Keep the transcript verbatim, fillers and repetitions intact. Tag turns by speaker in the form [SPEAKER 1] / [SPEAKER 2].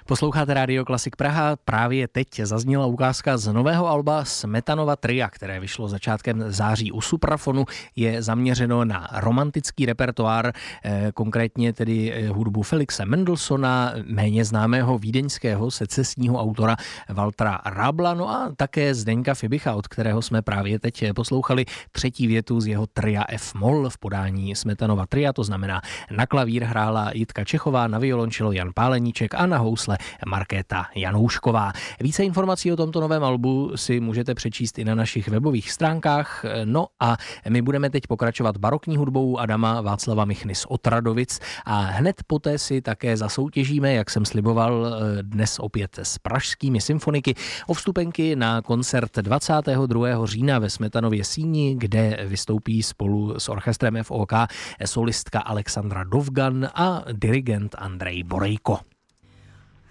[SPEAKER 1] Posloucháte Rádio Klasik Praha, právě teď zazněla ukázka z nového alba Smetanova tria, které vyšlo začátkem září u Suprafonu. Je zaměřeno na romantický repertoár, konkrétně tedy hudbu Felixe Mendelssohna, méně známého vídeňského secesního autora Waltera Rabla, no a také Zdeňka Fibicha, od kterého jsme právě teď poslouchali třetí větu z jeho tria F-moll v podání Smetanova tria, to znamená na klavír hrála Jitka Čechová, na violončelo Jan Páleníček a na housle Markéta Janoušková. Více informací o tomto novém albu si můžete přečíst i na našich webových stránkách. No a my budeme teď pokračovat barokní hudbou Adama Václava Michny z Otradovic a hned poté si také zasoutěžíme, jak jsem sliboval, dnes opět s pražskými symfoniky o vstupenky na koncert dvacátého druhého října ve Smetanově síni, kde vystoupí spolu s orchestrem F O K solistka Alexandra Dovgan a dirigent Andrej Borejko.